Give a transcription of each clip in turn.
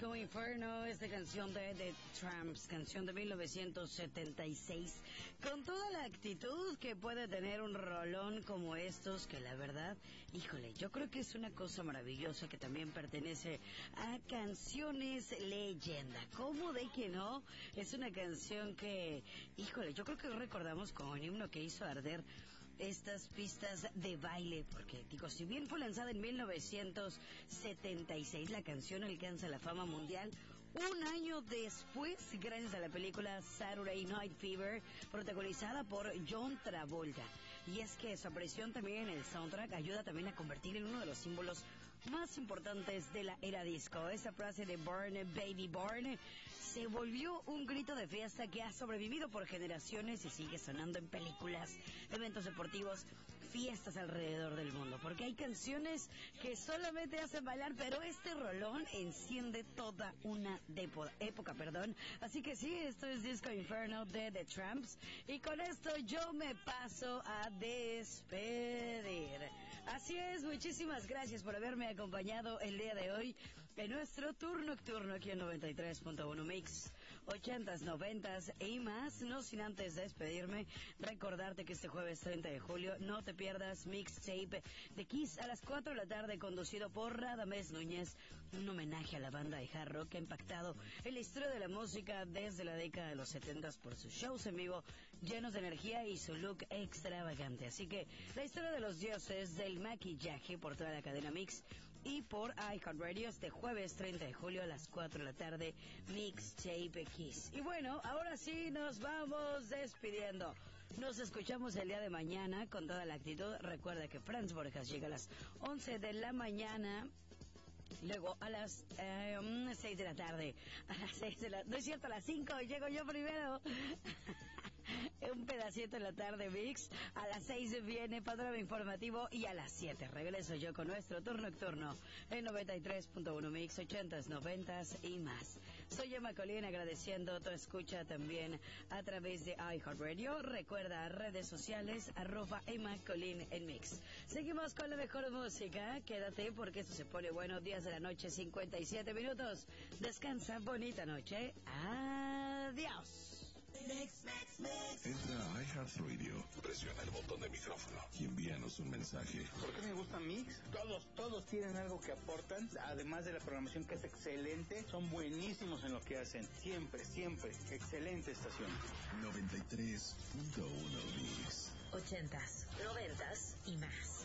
Disco Inferno, esta canción de The Tramps, canción de 1976, con toda la actitud que puede tener un rolón como estos, que la verdad, híjole, yo creo que es una cosa maravillosa que también pertenece a canciones leyenda. ¿Cómo de que no? Es una canción que, híjole, yo creo que recordamos como un himno que hizo arder estas pistas de baile, porque digo, si bien fue lanzada en 1976, la canción alcanza la fama mundial un año después, gracias a la película Saturday Night Fever, protagonizada por John Travolta. Y es que su aparición también en el soundtrack ayuda también a convertir en uno de los símbolos más importantes de la era disco. Esa frase de Born, Baby Born, se volvió un grito de fiesta que ha sobrevivido por generaciones y sigue sonando en películas, eventos deportivos, fiestas alrededor del mundo. Porque hay canciones que solamente hacen bailar, pero este rolón enciende toda una época. Así que sí, esto es Disco Inferno de The Tramps. Y con esto yo me paso a despedir. Así es, muchísimas gracias por haberme acompañado el día de hoy en nuestro tour nocturno aquí en 93.1 Mix, 80s, 90s y más. No sin antes despedirme, recordarte que este jueves 30 de julio no te pierdas Mixtape de Kiss a las 4 de la tarde, conducido por Radamés Núñez, un homenaje a la banda de hard rock que ha impactado en la historia de la música desde la década de los 70s por sus shows en vivo llenos de energía y su look extravagante. Así que la historia de los dioses del maquillaje por toda la cadena Mix y por iHeartRadio este jueves 30 de julio a las 4 de la tarde, Mixtape Kiss. Y bueno, ahora sí nos vamos despidiendo. Nos escuchamos el día de mañana con toda la actitud. Recuerda que Franz Borjas llega a las 11 de la mañana. Luego a las 6 de la tarde. A las 6 de la... No es cierto, a las 5 llego yo primero. Un pedacito en la tarde Mix. A las 6 viene Panorama Informativo y a las 7 regreso yo con nuestro tour nocturno en 93.1 Mix, 80s, 90s y más. Soy Emma Colín, agradeciendo tu escucha también a través de iHeartRadio. Recuerda redes sociales @Emma Colín en Mix. Seguimos con la mejor música. Quédate porque esto se pone bueno. 10 de la noche, 57 minutos. Descansa, bonita noche. Adiós. Entra a iHeartRadio, presiona el botón de micrófono y envíanos un mensaje. ¿Por qué me gusta Mix? Todos tienen algo que aportan, además de la programación que es excelente, son buenísimos en lo que hacen, siempre, excelente estación. 93.1 Mix. 80s, 90s y más.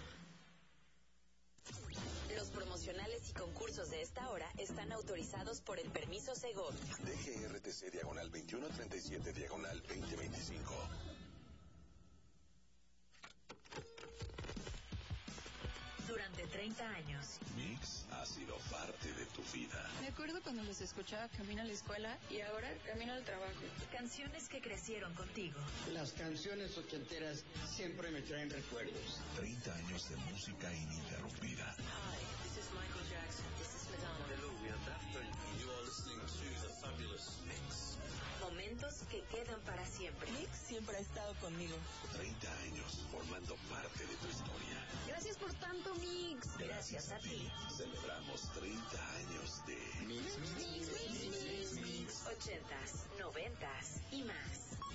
Los promocionales y concursos de esta hora están autorizados por el permiso Segov. DGRTC /2137/2025. Durante 30 años. Mix ha sido parte de tu vida. Me acuerdo cuando los escuchaba camino a la escuela y ahora camino al trabajo. Canciones que crecieron contigo. Las canciones ochenteras siempre me traen recuerdos. 30 años de música ininterrumpida. Hi, this is Michael Jackson. This is Madonna. Hello, we are Daft Punk. You are listening to the fabulous Mix. Momentos que quedan para siempre. Mix siempre ha estado conmigo. 30 años formando parte de tu historia. Gracias por tanto, Mix. Gracias a ti. Celebramos 30 años de Mix. 80s, 90s y más.